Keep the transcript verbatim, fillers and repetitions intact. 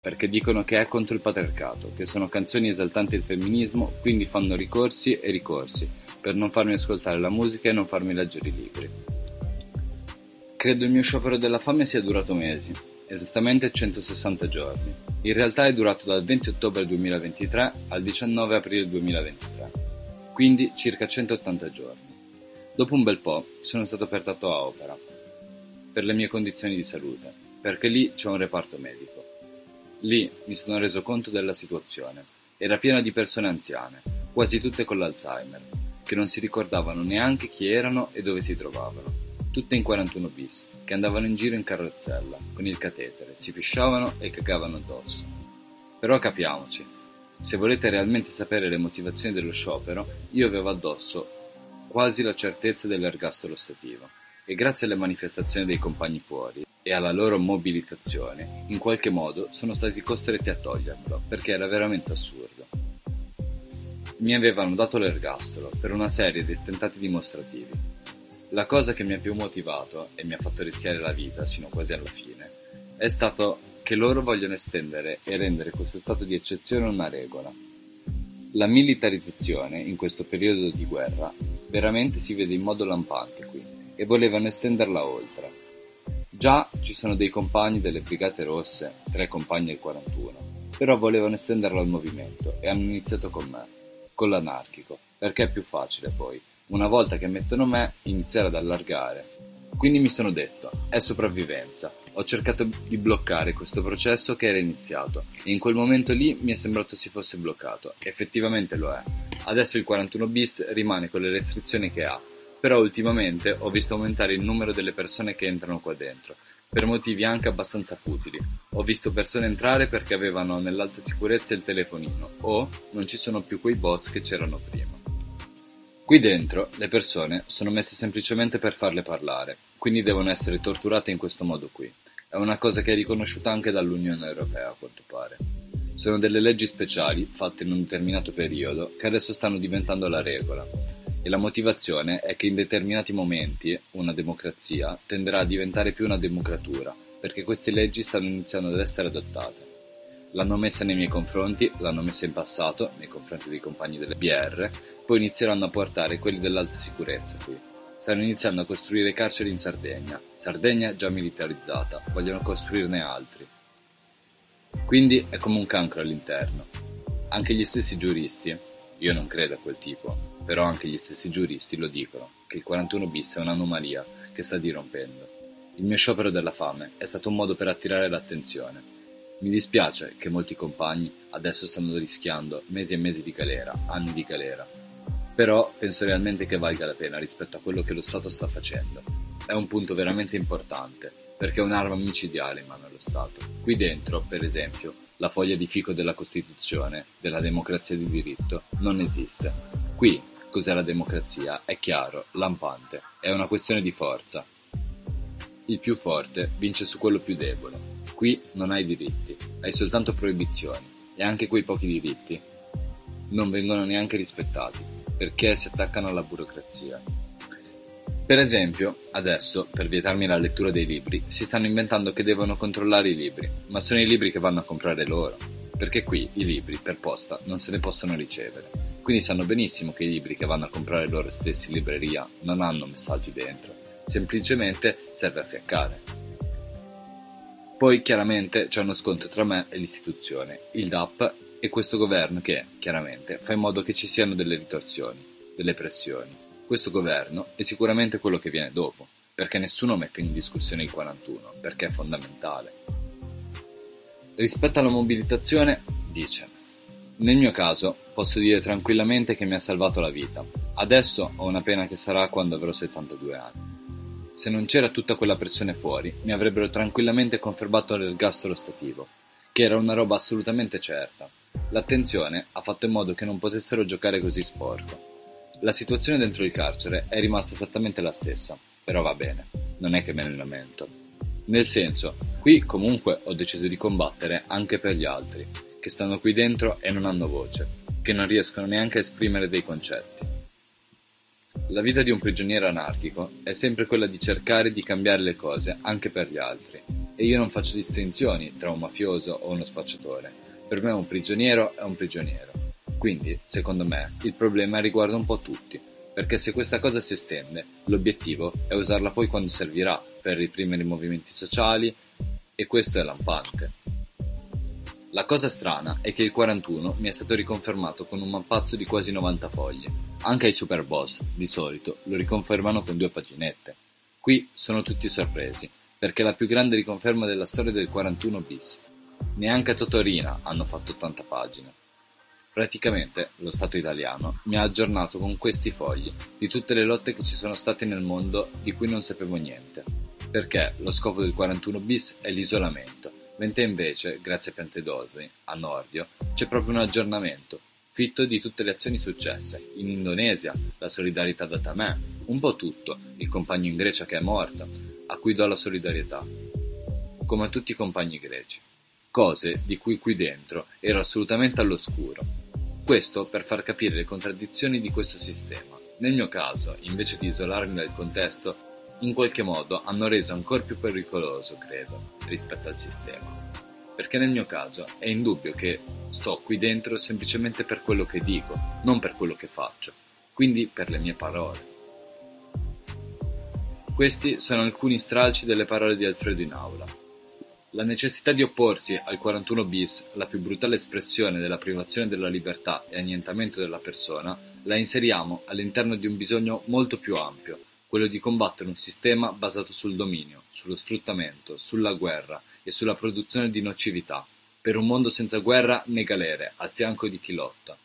perché dicono che è contro il patriarcato, che sono canzoni esaltanti il femminismo, quindi fanno ricorsi e ricorsi, per non farmi ascoltare la musica e non farmi leggere i libri. Credo il mio sciopero della fame sia durato mesi, esattamente centosessanta giorni. In realtà è durato dal venti ottobre duemilaventitré al diciannove aprile duemilaventitré, quindi circa centottanta giorni. Dopo un bel po' sono stato portato a opera, per le mie condizioni di salute, perché lì c'è un reparto medico. Lì mi sono reso conto della situazione. Era piena di persone anziane, quasi tutte con l'Alzheimer, che non si ricordavano neanche chi erano e dove si trovavano. Tutte in quarantuno bis, che andavano in giro in carrozzella, con il catetere, si pisciavano e cagavano addosso. Però capiamoci, se volete realmente sapere le motivazioni dello sciopero, io avevo addosso quasi la certezza dell'ergastolo stativo, e grazie alle manifestazioni dei compagni fuori e alla loro mobilitazione, in qualche modo sono stati costretti a togliermelo, perché era veramente assurdo. Mi avevano dato l'ergastolo per una serie di attentati dimostrativi. La cosa che mi ha più motivato e mi ha fatto rischiare la vita sino quasi alla fine è stato che loro vogliono estendere e rendere questo stato di eccezione una regola. La militarizzazione in questo periodo di guerra veramente si vede in modo lampante qui e volevano estenderla oltre. Già ci sono dei compagni delle Brigate Rosse, tre compagni del quarantuno, però volevano estenderla al movimento e hanno iniziato con me, con l'anarchico, perché è più facile poi, una volta che mettono me, iniziare ad allargare. Quindi mi sono detto, è sopravvivenza. Ho cercato di bloccare questo processo che era iniziato e in quel momento lì mi è sembrato si fosse bloccato. Effettivamente lo è. Adesso il quarantuno bis rimane con le restrizioni che ha, però ultimamente ho visto aumentare il numero delle persone che entrano qua dentro, per motivi anche abbastanza futili. Ho visto persone entrare perché avevano nell'alta sicurezza il telefonino o non ci sono più quei boss che c'erano prima. Qui dentro le persone sono messe semplicemente per farle parlare, quindi devono essere torturate in questo modo qui. È una cosa che è riconosciuta anche dall'Unione Europea, a quanto pare. Sono delle leggi speciali, fatte in un determinato periodo, che adesso stanno diventando la regola. E la motivazione è che in determinati momenti una democrazia tenderà a diventare più una democratura, perché queste leggi stanno iniziando ad essere adottate. L'hanno messa nei miei confronti, l'hanno messa in passato, nei confronti dei compagni delle B R, poi inizieranno a portare quelli dell'alta sicurezza qui. Stanno iniziando a costruire carceri in Sardegna. Sardegna già militarizzata, vogliono costruirne altri. Quindi è come un cancro all'interno. Anche gli stessi giuristi, io non credo a quel tipo, però anche gli stessi giuristi lo dicono, che il quarantuno bis è un'anomalia che sta dirompendo. Il mio sciopero della fame è stato un modo per attirare l'attenzione. Mi dispiace che molti compagni adesso stanno rischiando mesi e mesi di galera, anni di galera, però penso realmente che valga la pena rispetto a quello che lo Stato sta facendo. È un punto veramente importante, perché è un'arma micidiale in mano allo Stato. Qui dentro, per esempio, la foglia di fico della Costituzione, della democrazia di diritto, non esiste. Qui, cos'è la democrazia? È chiaro, lampante, è una questione di forza. Il più forte vince su quello più debole. Qui non hai diritti, hai soltanto proibizioni, e anche quei pochi diritti non vengono neanche rispettati, perché si attaccano alla burocrazia. Per esempio, adesso, per vietarmi la lettura dei libri, si stanno inventando che devono controllare i libri, ma sono i libri che vanno a comprare loro, perché qui i libri, per posta, non se ne possono ricevere. Quindi sanno benissimo che i libri che vanno a comprare loro stessi in libreria non hanno messaggi dentro, semplicemente serve a fiaccare. Poi chiaramente c'è uno scontro tra me e l'istituzione, il D A P e questo governo che, chiaramente, fa in modo che ci siano delle ritorsioni, delle pressioni. Questo governo è sicuramente quello che viene dopo, perché nessuno mette in discussione il quarantuno, perché è fondamentale. Rispetto alla mobilitazione, dice: nel mio caso posso dire tranquillamente che mi ha salvato la vita. Adesso ho una pena che sarà quando avrò settantadue anni. Se non c'era tutta quella pressione fuori, mi avrebbero tranquillamente confermato l'ergastolo stativo, che era una roba assolutamente certa. L'attenzione ha fatto in modo che non potessero giocare così sporco. La situazione dentro il carcere è rimasta esattamente la stessa, però va bene, non è che me ne lamento. Nel senso, qui comunque ho deciso di combattere anche per gli altri, che stanno qui dentro e non hanno voce, che non riescono neanche a esprimere dei concetti. La vita di un prigioniero anarchico è sempre quella di cercare di cambiare le cose anche per gli altri, E io non faccio distinzioni tra un mafioso o uno spacciatore. Per me un prigioniero è un prigioniero. Quindi, secondo me, il problema riguarda un po' tutti, perché se questa cosa si estende, l'obiettivo è usarla poi quando servirà per reprimere i movimenti sociali, e questo è lampante. La cosa strana è che il quarantuno mi è stato riconfermato con un mappazzo di quasi novanta fogli. Anche ai Superboss, di solito, lo riconfermano con due paginette. Qui sono tutti sorpresi, perché è la più grande riconferma della storia del quarantuno bis. Neanche a Totorina hanno fatto ottanta pagine. Praticamente, lo Stato italiano mi ha aggiornato con questi fogli di tutte le lotte che ci sono state nel mondo di cui non sapevo niente. Perché lo scopo del quarantuno bis è l'isolamento, mentre invece, grazie a Piantedosi, a Nordio, c'è proprio un aggiornamento, fitto di tutte le azioni successe. In Indonesia, la solidarietà data a me, un po' tutto, il compagno in Grecia che è morto, a cui do la solidarietà, come a tutti i compagni greci. Cose di cui qui dentro ero assolutamente all'oscuro. Questo per far capire le contraddizioni di questo sistema. Nel mio caso, invece di isolarmi dal contesto, in qualche modo hanno reso ancora più pericoloso, credo, rispetto al sistema. Perché nel mio caso è indubbio che sto qui dentro semplicemente per quello che dico, non per quello che faccio, quindi per le mie parole. Questi sono alcuni stralci delle parole di Alfredo in aula. La necessità di opporsi al quarantuno bis, la più brutale espressione della privazione della libertà e annientamento della persona, la inseriamo all'interno di un bisogno molto più ampio, quello di combattere un sistema basato sul dominio, sullo sfruttamento, sulla guerra e sulla produzione di nocività, per un mondo senza guerra né galere, al fianco di chi lotta.